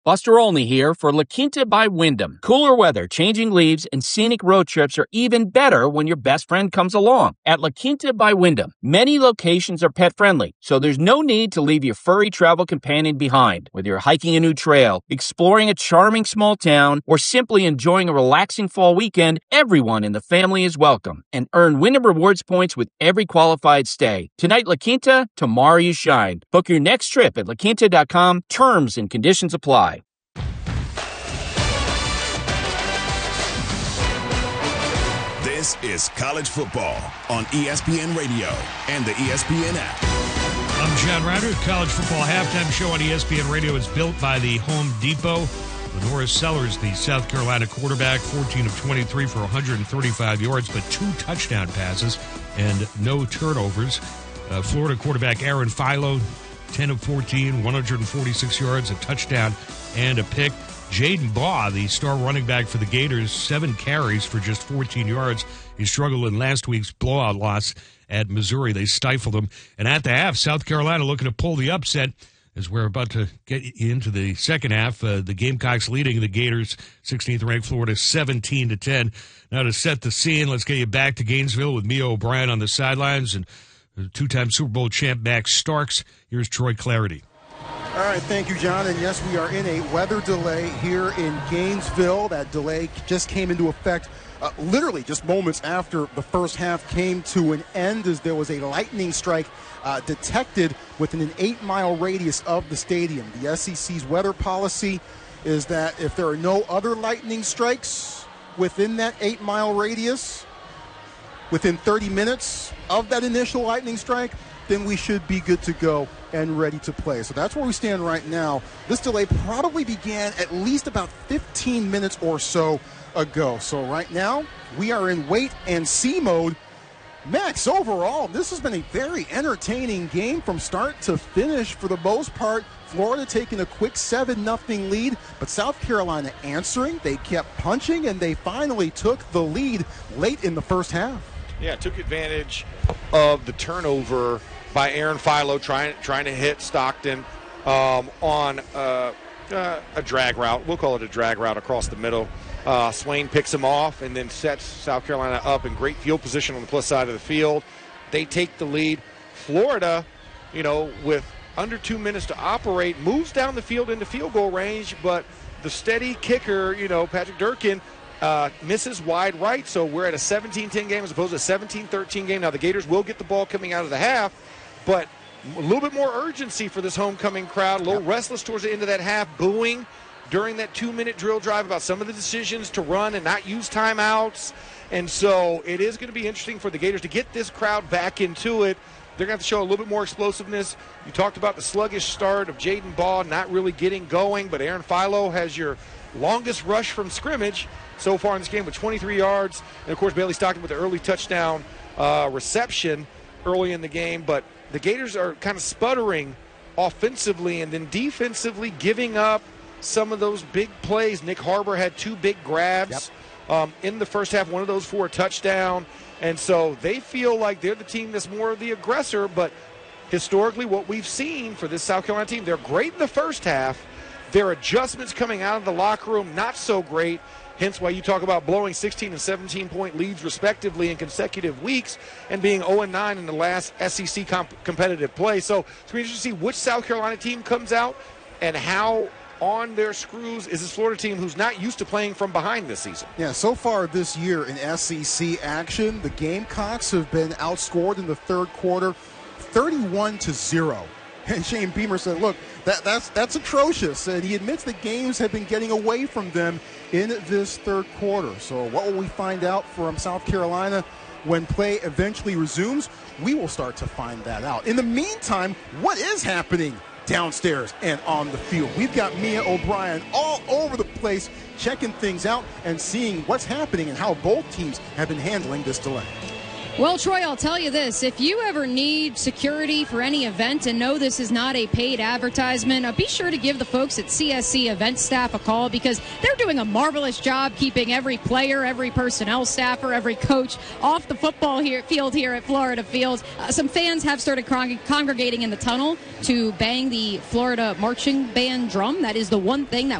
Buster Olney here for La Quinta by Wyndham. Cooler weather, changing leaves, and scenic road trips are even better when your best friend comes along. At La Quinta by Wyndham, many locations are pet-friendly, so there's no need to leave your furry travel companion behind. Whether you're hiking a new trail, exploring a charming small town, or simply enjoying a relaxing fall weekend, everyone in the family is welcome. And earn Wyndham Rewards points with every qualified stay. Tonight, La Quinta, tomorrow you shine. Book your next trip at laquinta.com. Terms and conditions apply. This is college football on ESPN Radio and the ESPN app. I'm John Ryder. College football halftime show on ESPN Radio is built by the Home Depot. Lenora Sellers, the South Carolina quarterback, 14 of 23 for 135 yards, but 2 touchdown passes and no turnovers. Florida quarterback Aaron Philo, 10 of 14, 146 yards, a touchdown, and a pick. Jaden Baugh, the star running back for the Gators, 7 carries for just 14 yards. He struggled in last week's blowout loss at Missouri. They stifled him. And at the half, South Carolina looking to pull the upset as we're about to get into the second half. The Gamecocks leading the Gators, 16th ranked Florida, 17-10. Now to set the scene, let's get you back to Gainesville with Mia O'Brien on the sidelines and two-time Super Bowl champ Max Starks. Here's Troy Clarity. All right, thank you, John. And yes, we are in a weather delay here in Gainesville. That delay just came into effect literally just moments after the first half came to an end, as there was a lightning strike detected within an 8-mile radius of the stadium. The SEC's weather policy is that if there are no other lightning strikes within that 8-mile radius, within 30 minutes of that initial lightning strike, then we should be good to go and ready to play. So that's where we stand right now. This delay probably began at least about 15 minutes or so ago. So right now, we are in wait and see mode. Max, overall, this has been a very entertaining game from start to finish for the most part. Florida taking a quick 7-0 lead, but South Carolina answering. They kept punching, and they finally took the lead late in the first half. Yeah, took advantage of the turnover by Aaron Philo trying to hit Stockton on a drag route. We'll call it a drag route across the middle. Swain picks him off and then sets South Carolina up in great field position on the plus side of the field. They take the lead. Florida, with under 2 minutes to operate, moves down the field into field goal range, but the steady kicker, Patrick Durkin, misses wide right, so we're at a 17-10 game as opposed to a 17-13 game. Now, the Gators will get the ball coming out of the half, but a little bit more urgency for this homecoming crowd, a little restless towards the end of that half, booing during that 2-minute drill drive about some of the decisions to run and not use timeouts. And so it is going to be interesting for the Gators to get this crowd back into it. They're going to have to show a little bit more explosiveness. You talked about the sluggish start of Jaden Baugh not really getting going, but Aaron Philo has your longest rush from scrimmage so far in this game with 23 yards. And, of course, Bailey Stockton with the early touchdown reception early in the game. But the Gators are kind of sputtering offensively and then defensively giving up some of those big plays. Nick Harbor had 2 big grabs in the first half, one of those for a touchdown. And so they feel like they're the team that's more of the aggressor. But historically, what we've seen for this South Carolina team, they're great in the first half. Their adjustments coming out of the locker room, not so great. Hence why you talk about blowing 16 and 17-point leads respectively in consecutive weeks and being 0-9 in the last SEC competitive play. So it's going to be interesting to see which South Carolina team comes out and how on their screws is this Florida team who's not used to playing from behind this season. Yeah, so far this year in SEC action, the Gamecocks have been outscored in the third quarter 31-0. And Shane Beamer said, look, that's atrocious. And he admits that games have been getting away from them in this third quarter. So what will we find out from South Carolina when play eventually resumes? We will start to find that out. In the meantime, what is happening downstairs and on the field? We've got Mia O'Brien all over the place checking things out and seeing what's happening and how both teams have been handling this delay. Well, Troy, I'll tell you this. If you ever need security for any event and know this is not a paid advertisement, be sure to give the folks at CSC event staff a call, because they're doing a marvelous job keeping every player, every personnel staffer, every coach off the football field here at Florida Field. Some fans have started congregating in the tunnel to bang the Florida marching band drum. That is the one thing that